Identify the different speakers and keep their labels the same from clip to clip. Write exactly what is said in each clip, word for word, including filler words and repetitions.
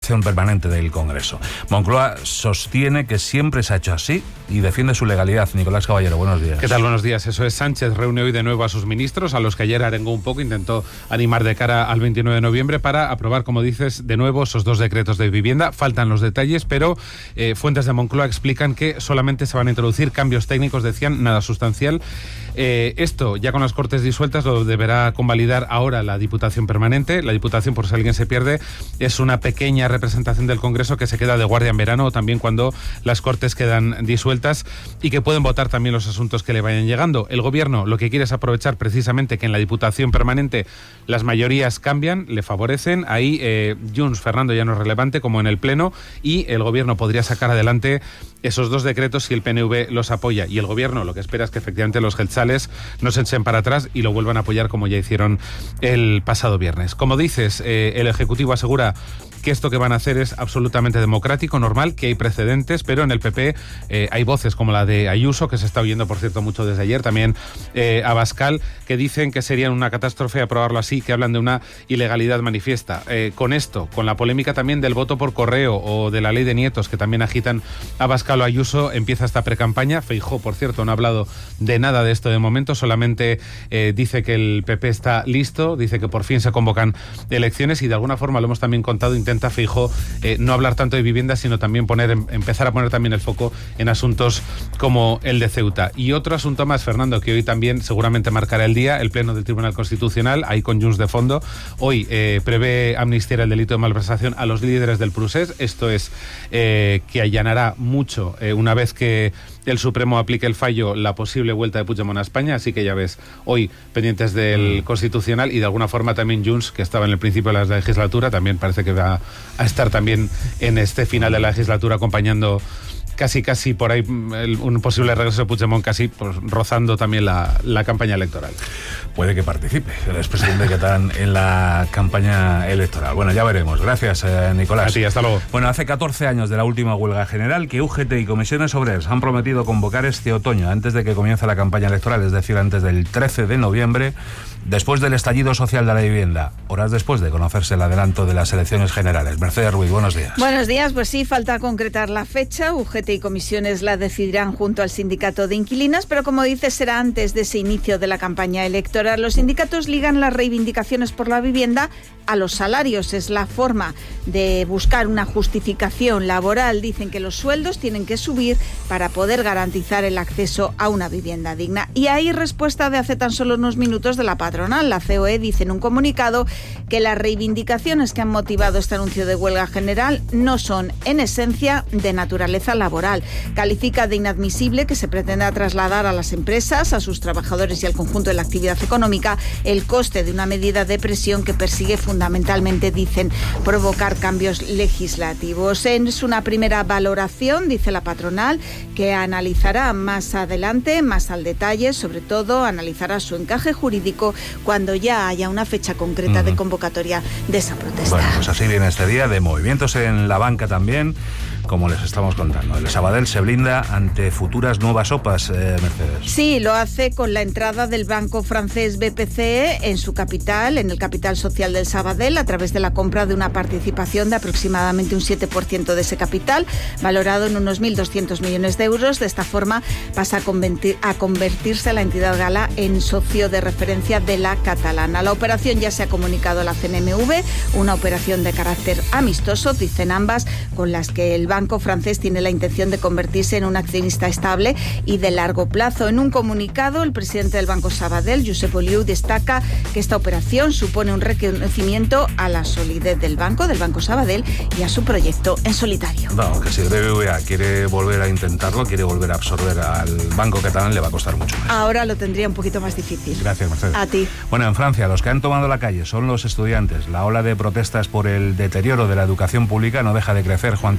Speaker 1: Diputación Permanente del Congreso. Moncloa sostiene que siempre se ha hecho así y defiende su legalidad. Nicolás Caballero, buenos días.
Speaker 2: ¿Qué tal? Buenos días. Eso es, Sánchez reúne hoy de nuevo a sus ministros, a los que ayer arengó un poco, intentó animar de cara al veintinueve de noviembre para aprobar, como dices, de nuevo esos dos decretos de vivienda. Faltan los detalles, pero eh, fuentes de Moncloa explican que solamente se van a introducir cambios técnicos, decían, nada sustancial. Eh, esto, ya con las Cortes disueltas, lo deberá convalidar ahora la Diputación Permanente. La Diputación, por si alguien se pierde, es una pequeña representación del Congreso que se queda de guardia en verano o también cuando las Cortes quedan disueltas y que pueden votar también los asuntos que le vayan llegando. El Gobierno lo que quiere es aprovechar precisamente que en la Diputación Permanente las mayorías cambian, le favorecen. Ahí eh, Junts, Fernando, ya no es relevante como en el Pleno, y el Gobierno podría sacar adelante esos dos decretos si el P N V los apoya. Y el Gobierno lo que espera es que efectivamente los jeltzales no se echen para atrás y lo vuelvan a apoyar como ya hicieron el pasado viernes. Como dices, eh, el Ejecutivo asegura que esto que van a hacer es absolutamente democrático, normal, que hay precedentes, pero en el P P eh, hay voces como la de Ayuso, que se está oyendo, por cierto, mucho desde ayer, también eh, Abascal, que dicen que sería una catástrofe aprobarlo así, que hablan de una ilegalidad manifiesta. Eh, con esto, con la polémica también del voto por correo o de la ley de nietos, que también agitan Abascal o Ayuso, empieza esta precampaña. Feijóo, por cierto, no ha hablado de nada de esto de momento, solamente eh, dice que el P P está listo, dice que por fin se convocan elecciones y de alguna forma, lo hemos también contado, intenta Feijóo eh, no hablar tanto de vivienda, sino también poner, empezar a poner también el foco en asuntos como el de Ceuta. Y otro asunto más, Fernando, que hoy también seguramente marcará el día, el Pleno del Tribunal Constitucional, ahí con Junts de fondo. Hoy eh, prevé amnistiar el delito de malversación a los líderes del Procés. Esto es eh, que allanará mucho eh, una vez que el Supremo aplique el fallo, la posible vuelta de Puigdemont a España, así que ya ves, hoy pendientes del Constitucional y de alguna forma también Junts, que estaba en el principio de la legislatura, también parece que va a estar también en este final de la legislatura acompañando casi casi por ahí el, un posible regreso de Puigdemont, casi pues, rozando también la, la campaña electoral.
Speaker 1: Puede que participe el expresidente Catán en la campaña electoral. Bueno, ya veremos. Gracias, eh, Nicolás.
Speaker 2: A ti, hasta luego.
Speaker 1: Bueno, hace catorce años de la última huelga general que U G T y comisiones obreras han prometido convocar este otoño, antes de que comience la campaña electoral, es decir, antes del trece de noviembre, después del estallido social de la vivienda, horas después de conocerse el adelanto de las elecciones generales. Mercedes Ruiz, buenos días.
Speaker 3: Buenos días, pues sí, falta concretar la fecha. U G T y comisiones la decidirán junto al sindicato de inquilinas, pero como dices, será antes de ese inicio de la campaña electoral. Los sindicatos ligan las reivindicaciones por la vivienda a los salarios. Es la forma de buscar una justificación laboral. Dicen que los sueldos tienen que subir para poder garantizar el acceso a una vivienda digna. Y hay respuesta de hace tan solo unos minutos de la patronal. La C O E dice en un comunicado que las reivindicaciones que han motivado este anuncio de huelga general no son, en esencia, de naturaleza laboral. Califica de inadmisible que se pretenda trasladar a las empresas, a sus trabajadores y al conjunto de la actividad económica el coste de una medida de presión que persigue fundamentalmente, dicen, provocar cambios legislativos. Es una primera valoración, dice la patronal, que analizará más adelante, más al detalle, sobre todo analizará su encaje jurídico cuando ya haya una fecha concreta uh-huh. de convocatoria de esa protesta.
Speaker 1: Bueno, pues así viene este día de movimientos en la banca también, como les estamos contando. El Sabadell se blinda ante futuras nuevas OPAs, eh, Mercedes.
Speaker 3: Sí, lo hace con la entrada del banco francés B P C E en su capital, en el capital social del Sabadell, a través de la compra de una participación de aproximadamente un siete por ciento de ese capital, valorado en unos mil doscientos millones de euros. De esta forma pasa a, convertir, a convertirse la entidad gala en socio de referencia de la catalana. La operación ya se ha comunicado a la C N M V, una operación de carácter amistoso, dicen ambas, con las que el banco El banco francés tiene la intención de convertirse en un accionista estable y de largo plazo. En un comunicado, el presidente del Banco Sabadell, Josep Oliu, destaca que esta operación supone un reconocimiento a la solidez del banco, del Banco Sabadell, y a su proyecto en solitario.
Speaker 1: No, que si el B B V A quiere volver a intentarlo, quiere volver a absorber al banco catalán, le va a costar mucho más.
Speaker 3: Ahora lo tendría un poquito más difícil.
Speaker 1: Gracias, Mercedes.
Speaker 3: A ti.
Speaker 1: Bueno, en Francia, los que han tomado la calle son los estudiantes. La ola de protestas por el deterioro de la educación pública no deja de crecer. Juan Tato, buenos días.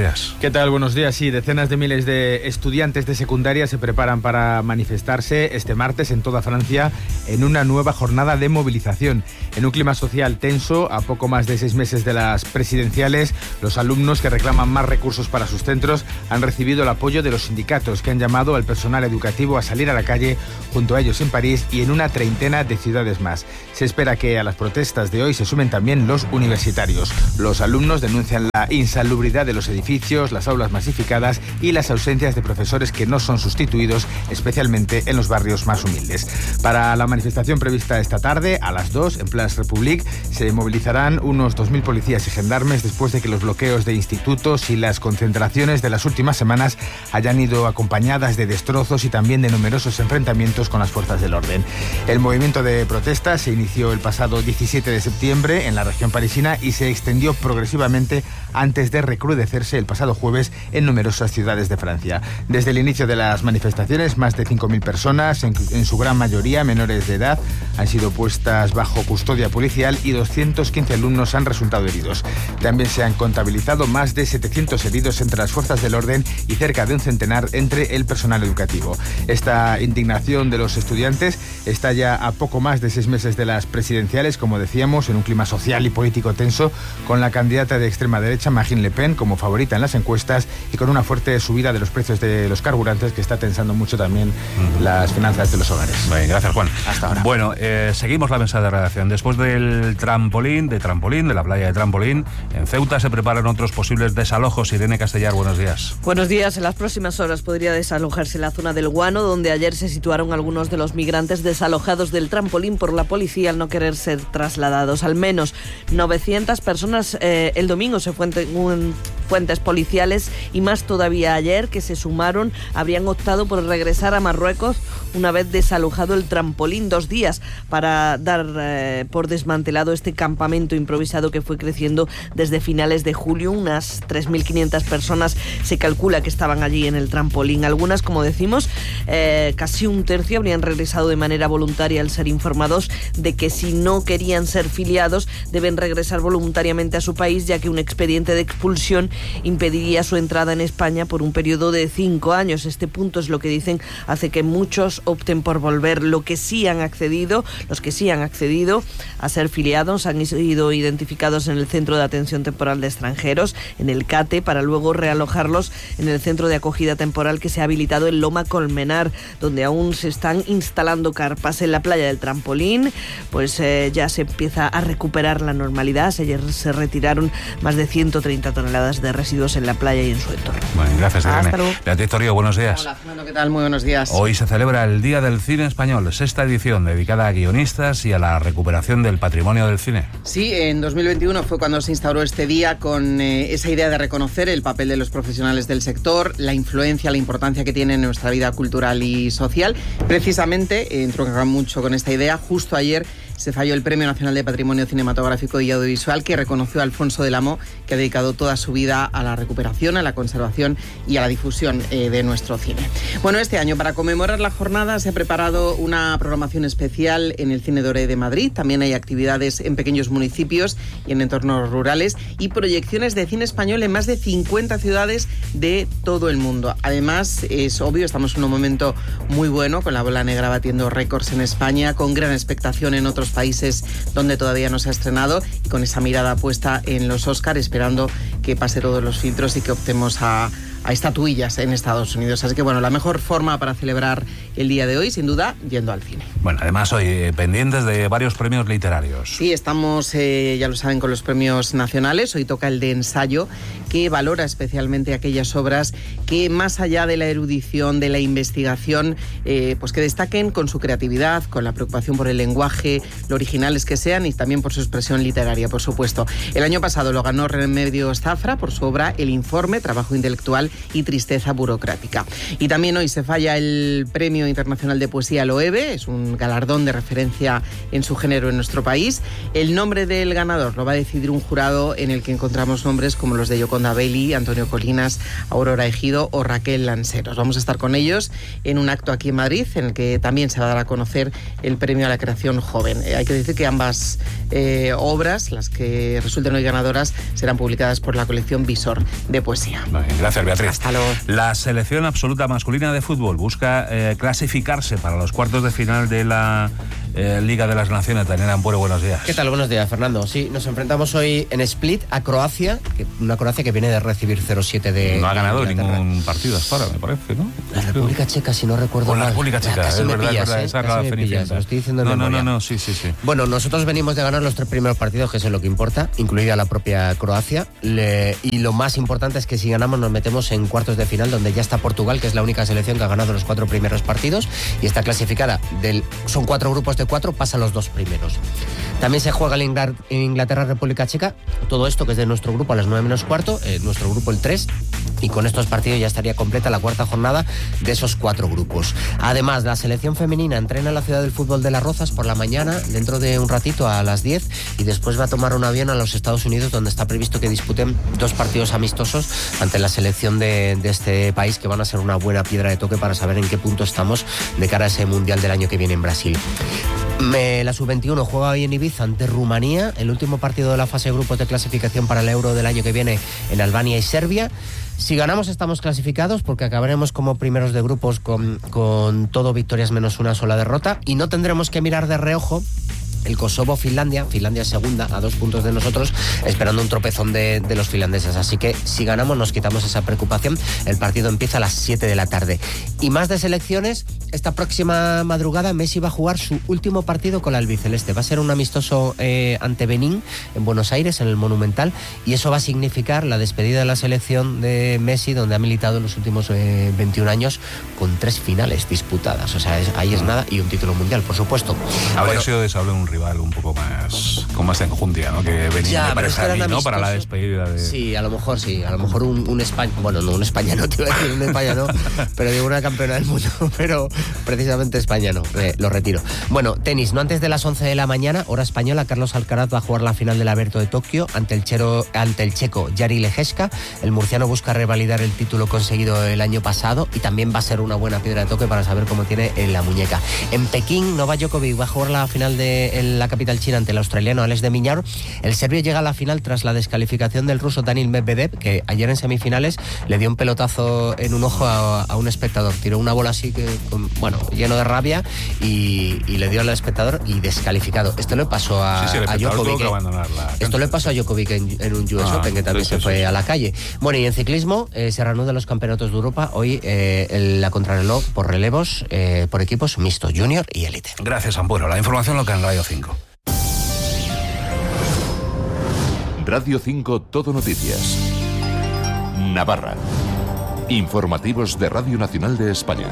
Speaker 1: días.
Speaker 4: ¿Qué tal? Buenos días. Sí, decenas de miles de estudiantes de secundaria se preparan para manifestarse este martes en toda Francia en una nueva jornada de movilización. En un clima social tenso, a poco más de seis meses de las presidenciales, los alumnos que reclaman más recursos para sus centros han recibido el apoyo de los sindicatos, que han llamado al personal educativo a salir a la calle junto a ellos en París y en una treintena de ciudades más. Se espera que a las protestas de hoy se sumen también los universitarios. Los alumnos denuncian la insalubridad de los edificios, las aulas masificadas y las ausencias de profesores que no son sustituidos, especialmente en los barrios más humildes. Para la manifestación prevista esta tarde, a las dos, en Place République, se movilizarán unos dos mil policías y gendarmes después de que los bloqueos de institutos y las concentraciones de las últimas semanas hayan ido acompañadas de destrozos y también de numerosos enfrentamientos con las fuerzas del orden. El movimiento de protesta se inició el pasado diecisiete de septiembre en la región parisina y se extendió progresivamente antes de recrudecerse el pasado jueves en numerosas ciudades de Francia. Desde el inicio de las manifestaciones, más de cinco mil personas, en, en su gran mayoría menores de edad, han sido puestas bajo custodia policial y doscientos quince alumnos han resultado heridos. También se han contabilizado más de setecientos heridos entre las fuerzas del orden y cerca de un centenar entre el personal educativo. Esta indignación de los estudiantes está ya a poco más de seis meses de las presidenciales, como decíamos, en un clima social y político tenso, con la candidata de extrema derecha Marine Le Pen como favorita en las encuestas y con una fuerte subida de los precios de los carburantes que está tensando mucho también uh-huh. las finanzas de los hogares.
Speaker 1: Bien, gracias, Juan.
Speaker 4: Hasta ahora.
Speaker 1: Bueno, eh, seguimos la mesa de redacción. Después del trampolín, de trampolín, de la playa de trampolín, en Ceuta se preparan otros posibles desalojos. Irene Castellar, buenos días.
Speaker 5: Buenos días. En las próximas horas podría desalojarse la zona del Guano, donde ayer se situaron algunos de los migrantes desalojados del trampolín por la policía al no querer ser trasladados. Al menos novecientas personas eh, el domingo se fueron fuentes policiales y más todavía ayer, que se sumaron, habrían optado por regresar a Marruecos una vez desalojado el trampolín. Dos días para dar eh, por desmantelado este campamento improvisado que fue creciendo desde finales de julio. Unas tres mil quinientas personas se calcula que estaban allí en el trampolín. Algunas, como decimos, eh, casi un tercio habrían regresado de manera voluntaria al ser informados de que si no querían ser filiados deben regresar voluntariamente a su país, ya que un expediente de expulsión impediría su entrada en España por un periodo de cinco años. Este punto es lo que dicen hace que muchos opten por volver. Lo que sí han accedido, los que sí han accedido a ser filiados han sido identificados en el Centro de Atención Temporal de Extranjeros, en el CATE, para luego realojarlos en el Centro de Acogida Temporal que se ha habilitado en Loma Colmenar, donde aún se están instalando carpas. En la playa del Trampolín, pues eh, ya se empieza a recuperar la normalidad. Ayer se retiraron más de ciento treinta toneladas de residuos en la playa y en su entorno.
Speaker 1: Bueno, gracias, Irene. Beatriz Torío, buenos días.
Speaker 6: Hola, Fernando, ¿qué tal? Muy buenos días.
Speaker 1: Hoy se celebra el Día del Cine Español, sexta edición dedicada a guionistas y a la recuperación del patrimonio del cine.
Speaker 6: Sí, en dos mil veintiuno fue cuando se instauró este día con eh, esa idea de reconocer el papel de los profesionales del sector, la influencia, la importancia que tiene en nuestra vida cultural y social. Precisamente, entronca mucho con esta idea, justo ayer se falló el Premio Nacional de Patrimonio Cinematográfico y Audiovisual, que reconoció a Alfonso del Amo, que ha dedicado toda su vida a la recuperación, a la conservación y a la difusión eh, de nuestro cine. Bueno, este año, para conmemorar la jornada, se ha preparado una programación especial en el Cine Doré de Madrid. También hay actividades en pequeños municipios y en entornos rurales y proyecciones de cine español en más de cincuenta ciudades de todo el mundo. Además, es obvio, estamos en un momento muy bueno, con La Bola Negra batiendo récords en España, con gran expectación en otros países donde todavía no se ha estrenado y con esa mirada puesta en los Oscar, esperando que pase todos los filtros y que optemos a, a estatuillas en Estados Unidos. Así que bueno, la mejor forma para celebrar el día de hoy, sin duda, yendo al cine.
Speaker 1: Bueno, además hoy eh, pendientes de varios premios literarios.
Speaker 6: Sí, estamos, eh, ya lo saben, con los premios nacionales. Hoy toca el de ensayo, que valora especialmente aquellas obras que, más allá de la erudición, de la investigación, eh, pues que destaquen con su creatividad, con la preocupación por el lenguaje, lo originales que sean y también por su expresión literaria, por supuesto. El año pasado lo ganó Remedios Zafra por su obra El Informe, trabajo intelectual y tristeza burocrática. Y también hoy se falla el Premio Internacional de Poesía Loewe, es un galardón de referencia en su género en nuestro país. El nombre del ganador lo va a decidir un jurado en el que encontramos nombres como los de Yoconda Belli, Antonio Colinas, Aurora Ejido o Raquel Lanceros. Vamos a estar con ellos en un acto aquí en Madrid en el que también se va a dar a conocer el premio a la creación joven. Eh, hay que decir que ambas eh, obras, las que resulten hoy ganadoras, serán publicadas por la colección Visor de Poesía.
Speaker 1: Gracias, Beatriz.
Speaker 6: Hasta luego.
Speaker 1: La selección absoluta masculina de fútbol busca eh, clasificarse para los cuartos de final de la eh, Liga de las Naciones. Daniel Ampuero, buenos días.
Speaker 7: ¿Qué tal? Buenos días, Fernando. Sí, nos enfrentamos hoy en Split a Croacia, que, una Croacia que viene de recibir cero siete de...
Speaker 1: No ha ganado
Speaker 7: de
Speaker 1: ningún partido hasta ahora, me parece, ¿no?
Speaker 7: La República Checa, si no recuerdo
Speaker 1: Con
Speaker 7: mal.
Speaker 1: la República Checa,
Speaker 7: casi
Speaker 1: es
Speaker 7: me
Speaker 1: verdad,
Speaker 7: pillas,
Speaker 1: es verdad,
Speaker 7: ¿eh?
Speaker 1: esa
Speaker 7: Casi me pillas, lo estoy diciendo en
Speaker 1: no, no,
Speaker 7: memoria.
Speaker 1: no, no, sí, sí, sí.
Speaker 7: Bueno, nosotros venimos de ganar los tres primeros partidos, que es lo que importa, incluida la propia Croacia, Le... y lo más importante es que si ganamos nos metemos en cuartos de final, donde ya está Portugal, que es la única selección que ha ganado los cuatro primeros partidos y está clasificada. Del... Son cuatro grupos de cuatro, pasan los dos primeros. También se juega en Inglaterra-República Checa, todo esto que es de nuestro grupo a las nueve menos cuarto, eh, nuestro grupo el tres, y con estos partidos ya estaría completa la cuarta jornada de esos cuatro grupos. Además, la selección femenina entrena en la Ciudad del Fútbol de Las Rozas por la mañana, dentro de un ratito a las diez, y después va a tomar un avión a los Estados Unidos, donde está previsto que disputen dos partidos amistosos ante la selección de, de este país, que van a ser una buena piedra de toque para saber en qué punto estamos de cara a ese Mundial del año que viene en Brasil. Me, la sub veintiuno juega hoy en Ibiza ante Rumanía, el último partido de la fase de grupos de clasificación para el Euro del año que viene en Albania y Serbia. Si ganamos estamos clasificados, porque acabaremos como primeros de grupos con, con todo victorias menos una sola derrota, y no tendremos que mirar de reojo el Kosovo-Finlandia, Finlandia segunda, a dos puntos de nosotros, esperando un tropezón de, de los finlandeses. Así que si ganamos nos quitamos esa preocupación. El partido empieza a las siete de la tarde. Y más de selecciones, esta próxima madrugada Messi va a jugar su último partido con la albiceleste. Va a ser un amistoso eh, ante Benín, en Buenos Aires, en el Monumental, y eso va a significar la despedida de la selección de Messi, donde ha militado en los últimos eh, veintiún años, con tres finales disputadas. O sea, es, ahí es nada, y un título mundial, por supuesto.
Speaker 1: Habría
Speaker 7: bueno,
Speaker 1: sido deseable un rival un poco más con más enjundia, ¿no? Que venía de pareja a mí, ¿no? Para la despedida de...
Speaker 7: Sí, a lo mejor sí, a lo mejor un, un España, bueno, no un España no, te iba a decir un España no, pero digo una campeona del mundo, pero precisamente España no, eh, lo retiro. Bueno, tenis, no antes de las once de la mañana, hora española, Carlos Alcaraz va a jugar la final del Abierto de Tokio ante el, chero, ante el checo Jari Lehecka. El murciano busca revalidar el título conseguido el año pasado y también va a ser una buena piedra de toque para saber cómo tiene en la muñeca. En Pekín, Novak Djokovic va a jugar la final de en la capital china ante el australiano Alex de Minaur. El serbio llega a la final tras la descalificación del ruso Daniil Medvedev, que ayer en semifinales le dio un pelotazo en un ojo a, a un espectador. Tiró una bola así que, con, bueno, lleno de rabia y, y le dio al espectador y descalificado. Esto le pasó a,
Speaker 1: sí, sí,
Speaker 7: a Djokovic. Esto le pasó a Djokovic en, en un U S ah, Open, que también sí, se sí, fue sí. a la calle. Bueno, y en ciclismo eh, se reanudan los campeonatos de Europa. Hoy eh, el, la contrarreloj por relevos, eh, por equipos mixtos, junior y élite.
Speaker 1: Gracias, Ampuero. La información local en Radio cinco.
Speaker 8: Radio cinco Todo Noticias. Navarra. Informativos de Radio Nacional de España.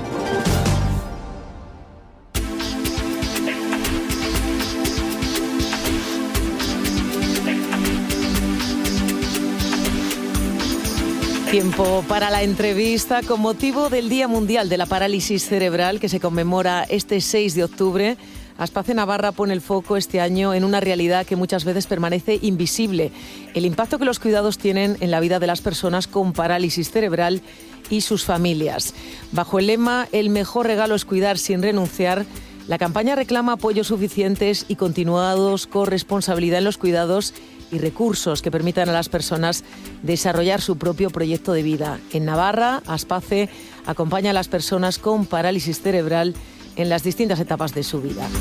Speaker 5: Tiempo para la entrevista con motivo del Día Mundial de la Parálisis Cerebral, que se conmemora este seis de octubre. Aspace Navarra pone el foco este año en una realidad que muchas veces permanece invisible: el impacto que los cuidados tienen en la vida de las personas con parálisis cerebral y sus familias. Bajo el lema "El mejor regalo es cuidar sin renunciar", la campaña reclama apoyos suficientes y continuados, corresponsabilidad en los cuidados y recursos que permitan a las personas desarrollar su propio proyecto de vida. En Navarra, Aspace acompaña a las personas con parálisis cerebral en las distintas etapas de su vida.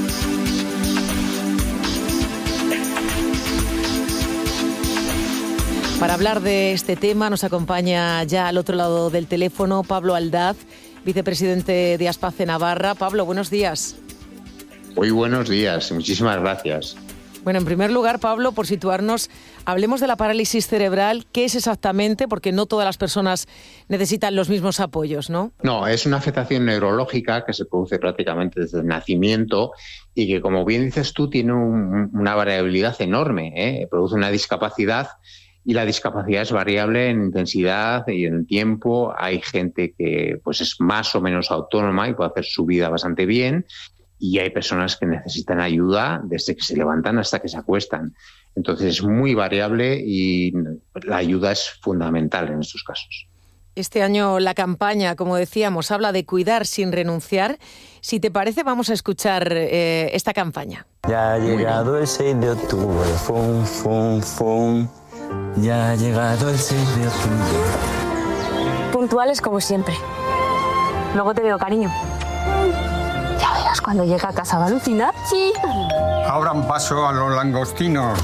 Speaker 5: Para hablar de este tema nos acompaña ya al otro lado del teléfono Pablo Aldaz, vicepresidente de Aspace Navarra. Pablo, buenos días.
Speaker 9: Muy buenos días, muchísimas gracias.
Speaker 5: Bueno, en primer lugar, Pablo, por situarnos, hablemos de la parálisis cerebral. ¿Qué es exactamente? Porque no todas las personas necesitan los mismos apoyos, ¿no?
Speaker 9: No, es una afectación neurológica que se produce prácticamente desde el nacimiento y que, como bien dices tú, tiene un, una variabilidad enorme, ¿eh? Produce una discapacidad Y la discapacidad es variable en intensidad y en el tiempo. Hay gente que pues es más o menos autónoma y puede hacer su vida bastante bien, y hay personas que necesitan ayuda desde que se levantan hasta que se acuestan. Entonces es muy variable y la ayuda es fundamental en estos casos.
Speaker 10: Este año la campaña, como decíamos, habla de cuidar sin renunciar. Si te parece, vamos a escuchar eh, esta campaña.
Speaker 11: Ya ha llegado el seis de octubre, fum, fum, fum. Ya ha llegado el seis de octubre.
Speaker 12: Puntuales como siempre. Luego te veo, cariño. Ya verás, cuando llegue a casa va a alucinar. Sí.
Speaker 13: Abran paso a los langostinos.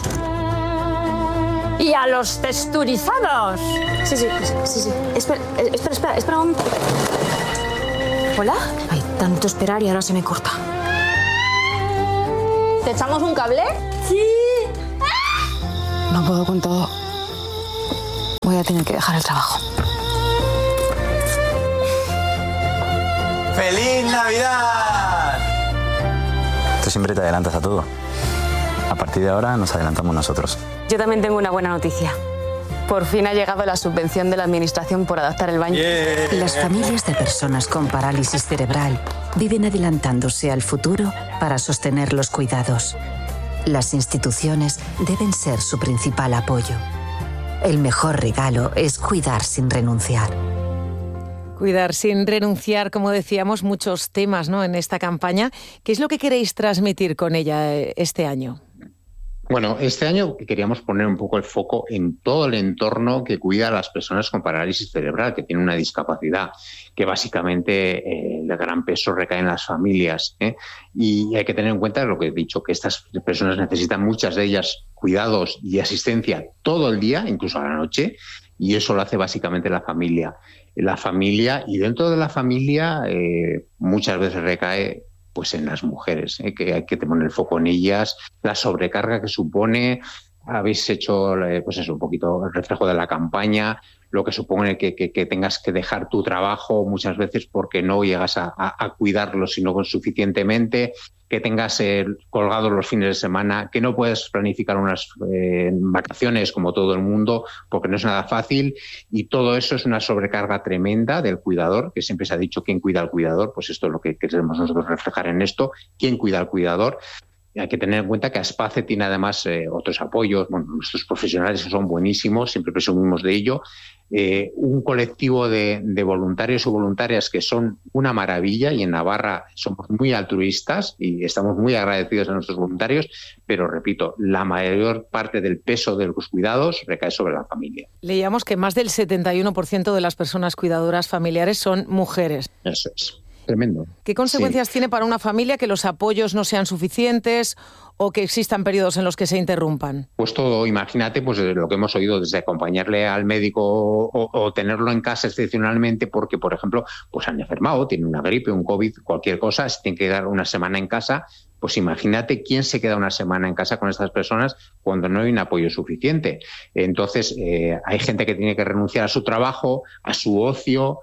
Speaker 12: Y a los texturizados. Sí, sí, sí, sí. Espera, espera, espera, espera un momento. ¿Hola? Hay tanto esperar y ahora se me corta. ¿Te echamos un cable? Sí. No puedo con todo. Voy a tener que dejar el trabajo.
Speaker 11: ¡Feliz Navidad! Tú siempre te adelantas a todo. A partir de ahora nos adelantamos nosotros.
Speaker 12: Yo también tengo una buena noticia. Por fin ha llegado la subvención de la Administración por adaptar el baño.
Speaker 14: Yeah. Las familias de personas con parálisis cerebral viven adelantándose al futuro para sostener los cuidados. Las instituciones deben ser su principal apoyo. El mejor regalo es cuidar sin renunciar.
Speaker 10: Cuidar sin renunciar, como decíamos, muchos temas, ¿no?, en esta campaña. ¿Qué es lo que queréis transmitir con ella este año?
Speaker 9: Bueno, este año queríamos poner un poco el foco en todo el entorno que cuida a las personas con parálisis cerebral, que tienen una discapacidad, que básicamente eh, el gran peso recae en las familias, ¿eh? Y hay que tener en cuenta lo que he dicho, que estas personas necesitan, muchas de ellas, cuidados y asistencia todo el día, incluso a la noche, y eso lo hace básicamente la familia. La familia, y dentro de la familia eh, muchas veces recae pues en las mujeres, ¿eh? Que hay que poner el foco en ellas, la sobrecarga que supone. Habéis hecho eh, pues eso, un poquito el reflejo de la campaña, lo que supone que, que, que tengas que dejar tu trabajo muchas veces porque no llegas a, a, a cuidarlo sino suficientemente, que tengas eh, colgados los fines de semana, que no puedes planificar unas eh, vacaciones como todo el mundo porque no es nada fácil, y todo eso es una sobrecarga tremenda del cuidador, que siempre se ha dicho quién cuida al cuidador. Pues esto es lo que queremos nosotros reflejar en esto, quién cuida al cuidador. Hay que tener en cuenta que ASPACE tiene además eh, otros apoyos. Bueno, nuestros profesionales son buenísimos, siempre presumimos de ello. Eh, un colectivo de, de voluntarios y voluntarias que son una maravilla, y en Navarra somos muy altruistas y estamos muy agradecidos a nuestros voluntarios, pero repito, la mayor parte del peso de los cuidados recae sobre la familia.
Speaker 10: Leíamos que más del setenta y uno por ciento de las personas cuidadoras familiares son mujeres.
Speaker 9: Eso es. Tremendo.
Speaker 10: ¿Qué consecuencias sí. tiene para una familia que los apoyos no sean suficientes o que existan periodos en los que se interrumpan?
Speaker 9: Pues todo, imagínate pues lo que hemos oído, desde acompañarle al médico o, o tenerlo en casa excepcionalmente porque, por ejemplo, pues han enfermado, tienen una gripe, un COVID, cualquier cosa, se tienen que quedar una semana en casa. Pues imagínate quién se queda una semana en casa con estas personas cuando no hay un apoyo suficiente. Entonces, eh, hay gente que tiene que renunciar a su trabajo, a su ocio,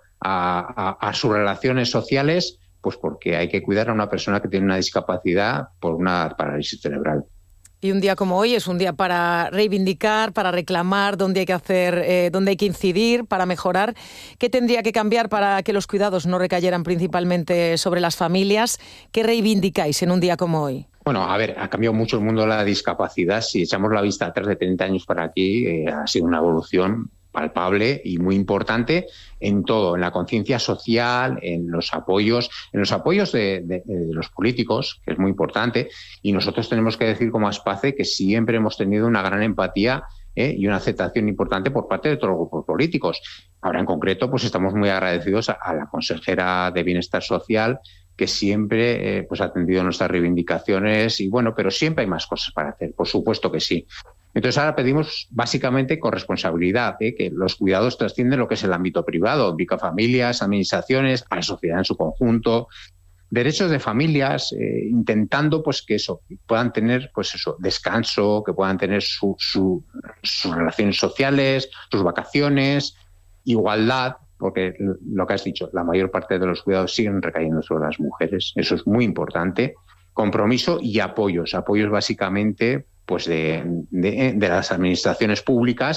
Speaker 9: A, a, a sus relaciones sociales, pues porque hay que cuidar a una persona que tiene una discapacidad por una parálisis cerebral.
Speaker 10: Y un día como hoy es un día para reivindicar, para reclamar dónde hay que hacer, eh, dónde hay que incidir, para mejorar. ¿Qué tendría que cambiar para que los cuidados no recayeran principalmente sobre las familias? ¿Qué reivindicáis en un día como hoy?
Speaker 9: Bueno, a ver, ha cambiado mucho el mundo de la discapacidad. Si echamos la vista atrás de treinta años para aquí, eh, ha sido una evolución palpable y muy importante en todo, en la conciencia social, en los apoyos, en los apoyos de, de, de los políticos, que es muy importante, y nosotros tenemos que decir como ASPACE que siempre hemos tenido una gran empatía ¿eh? y una aceptación importante por parte de todos los grupos políticos. Ahora en concreto pues estamos muy agradecidos a, a la consejera de Bienestar Social, que siempre eh, pues, ha atendido nuestras reivindicaciones, y bueno, pero siempre hay más cosas para hacer, por supuesto que sí. Entonces ahora pedimos básicamente corresponsabilidad, ¿eh? que los cuidados trascienden lo que es el ámbito privado, implica familias, administraciones, a la sociedad en su conjunto, derechos de familias, eh, intentando pues que eso puedan tener pues eso descanso, que puedan tener su, su, sus relaciones sociales, sus vacaciones, igualdad. Porque lo que has dicho, la mayor parte de los cuidados siguen recayendo sobre las mujeres. Eso es muy importante. Compromiso y apoyos. Apoyos básicamente pues de, de, de las administraciones públicas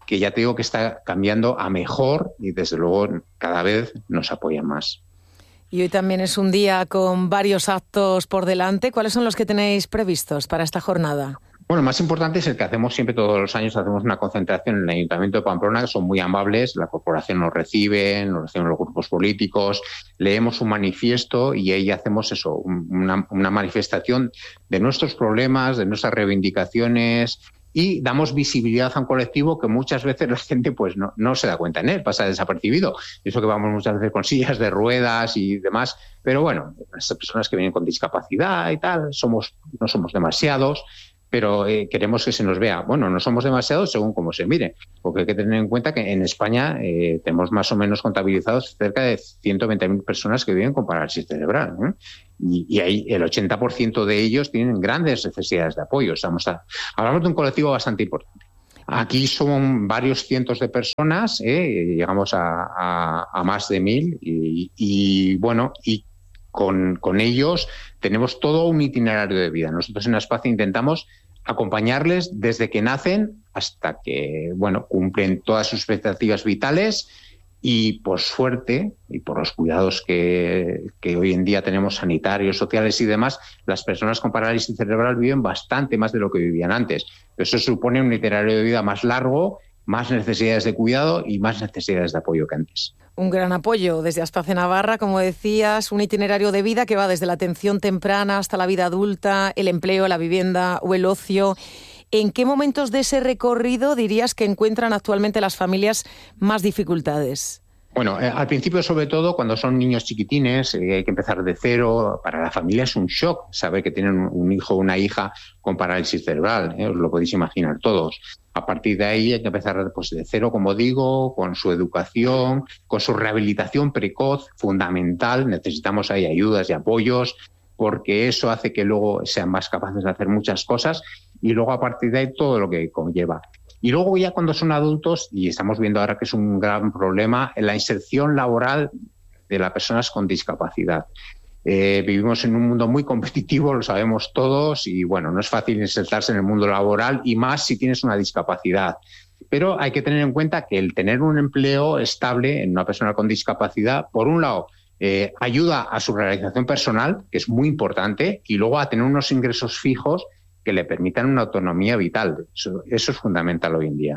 Speaker 9: que ya te digo que está cambiando a mejor y desde luego cada vez nos apoyan más.
Speaker 10: Y hoy también es un día con varios actos por delante. ¿Cuáles son los que tenéis previstos para esta jornada?
Speaker 9: Bueno, el más importante es el que hacemos siempre todos los años, hacemos una concentración en el Ayuntamiento de Pamplona, que son muy amables, la corporación nos recibe, nos reciben los grupos políticos, leemos un manifiesto y ahí hacemos eso, una, una manifestación de nuestros problemas, de nuestras reivindicaciones, y damos visibilidad a un colectivo que muchas veces la gente pues no, no se da cuenta en él, pasa desapercibido. Eso que vamos muchas veces con sillas de ruedas y demás, pero bueno, las personas que vienen con discapacidad y tal, somos, no somos demasiados, pero eh, queremos que se nos vea. Bueno, no somos demasiados según cómo se mire, porque hay que tener en cuenta que en España eh, tenemos más o menos contabilizados cerca de ciento veinte mil personas que viven con parálisis cerebral, ¿eh? Y, y ahí el ochenta por ciento de ellos tienen grandes necesidades de apoyo. O sea, a, hablamos de un colectivo bastante importante. Aquí son varios cientos de personas, ¿eh? Llegamos a, a, a más de mil y, y bueno, y con, con ellos tenemos todo un itinerario de vida. Nosotros en Aspace intentamos acompañarles desde que nacen hasta que, bueno, cumplen todas sus expectativas vitales y, por suerte, y por los cuidados que, que hoy en día tenemos sanitarios, sociales y demás, las personas con parálisis cerebral viven bastante más de lo que vivían antes. Eso supone un itinerario de vida más largo, más necesidades de cuidado y más necesidades de apoyo que antes.
Speaker 10: Un gran apoyo desde Aspace Navarra, como decías, un itinerario de vida que va desde la atención temprana hasta la vida adulta, el empleo, la vivienda o el ocio. ¿En qué momentos de ese recorrido dirías que encuentran actualmente las familias más dificultades?
Speaker 9: Bueno, eh, al principio, sobre todo, cuando son niños chiquitines, eh, hay que empezar de cero. Para la familia es un shock saber que tienen un hijo o una hija con parálisis cerebral, eh, os lo podéis imaginar todos. A partir de ahí hay que empezar pues, de cero, como digo, con su educación, con su rehabilitación precoz, fundamental. Necesitamos ahí ayudas y apoyos, porque eso hace que luego sean más capaces de hacer muchas cosas y luego a partir de ahí todo lo que conlleva. Y luego ya cuando son adultos, y estamos viendo ahora que es un gran problema, la inserción laboral de las personas con discapacidad. Eh, vivimos en un mundo muy competitivo, lo sabemos todos, y bueno, no es fácil insertarse en el mundo laboral y más si tienes una discapacidad. Pero hay que tener en cuenta que el tener un empleo estable en una persona con discapacidad, por un lado, eh, ayuda a su realización personal, que es muy importante, y luego a tener unos ingresos fijos que le permitan una autonomía vital. Eso, eso es fundamental hoy en día.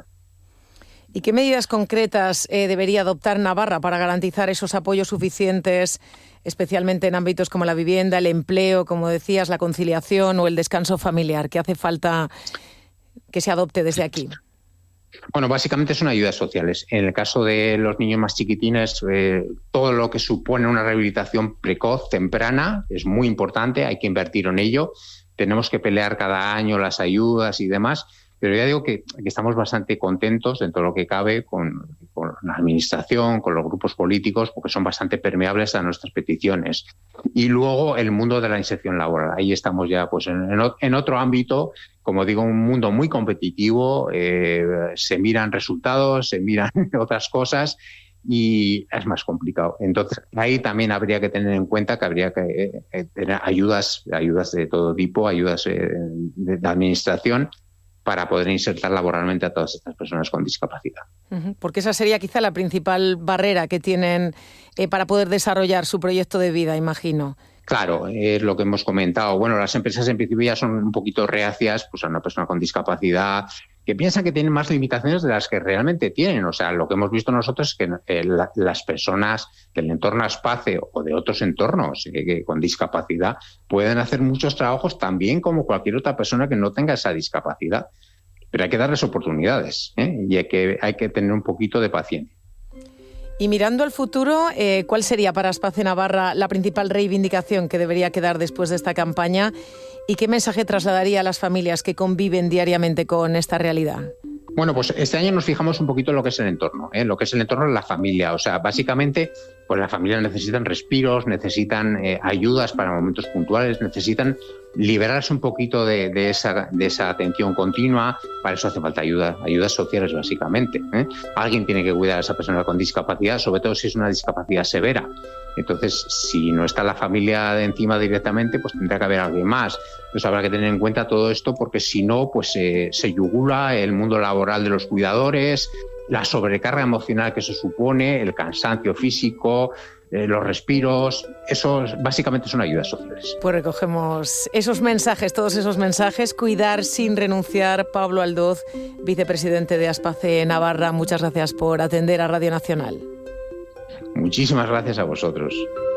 Speaker 10: ¿Y qué medidas concretas eh, debería adoptar Navarra para garantizar esos apoyos suficientes, especialmente en ámbitos como la vivienda, el empleo, como decías, la conciliación o el descanso familiar? ¿Qué hace falta que se adopte desde aquí?
Speaker 9: Bueno, básicamente son ayudas sociales. En el caso de los niños más chiquitines, eh, todo lo que supone una rehabilitación precoz, temprana, es muy importante, hay que invertir en ello. Tenemos que pelear cada año las ayudas y demás, pero ya digo que, que estamos bastante contentos dentro de lo que cabe con, con la administración, con los grupos políticos, porque son bastante permeables a nuestras peticiones. Y luego el mundo de la inserción laboral. Ahí estamos ya pues en, en otro ámbito, como digo, un mundo muy competitivo, eh, se miran resultados, se miran otras cosas, y es más complicado. Entonces, ahí también habría que tener en cuenta que habría que eh, tener ayudas, ayudas de todo tipo, ayudas eh, de, de administración, para poder insertar laboralmente a todas estas personas con discapacidad.
Speaker 10: Porque esa sería quizá la principal barrera que tienen eh, para poder desarrollar su proyecto de vida, imagino.
Speaker 9: Claro, es lo que hemos comentado. Bueno, las empresas en principio ya son un poquito reacias pues, a una persona con discapacidad, que piensan que tienen más limitaciones de las que realmente tienen. O sea, lo que hemos visto nosotros es que eh, la, las personas del entorno Aspace o de otros entornos eh, que con discapacidad pueden hacer muchos trabajos también como cualquier otra persona que no tenga esa discapacidad. Pero hay que darles oportunidades, ¿eh? Y hay que, hay que tener un poquito de paciencia.
Speaker 10: Y mirando al futuro, eh, ¿cuál sería para Aspace Navarra la principal reivindicación que debería quedar después de esta campaña? ¿Y qué mensaje trasladaría a las familias que conviven diariamente con esta realidad?
Speaker 9: Bueno, pues este año nos fijamos un poquito en lo que es el entorno, ¿eh? Lo que es el entorno de la familia. O sea, básicamente, pues las familias necesitan respiros, necesitan eh, ayudas para momentos puntuales, necesitan liberarse un poquito de, de, esa, de esa atención continua. Para eso hace falta ayuda, ayudas sociales básicamente, ¿eh? Alguien tiene que cuidar a esa persona con discapacidad, sobre todo si es una discapacidad severa. Entonces, si no está la familia de encima directamente, pues tendrá que haber alguien más. Entonces habrá que tener en cuenta todo esto, porque si no, pues eh, se yugula el mundo laboral de los cuidadores, la sobrecarga emocional que eso supone, el cansancio físico, eh, los respiros. Eso básicamente son ayudas sociales.
Speaker 10: Pues recogemos esos mensajes, todos esos mensajes. Cuidar sin renunciar. Pablo Aldoz, vicepresidente de Aspace Navarra, muchas gracias por atender a Radio Nacional.
Speaker 9: Muchísimas gracias a vosotros.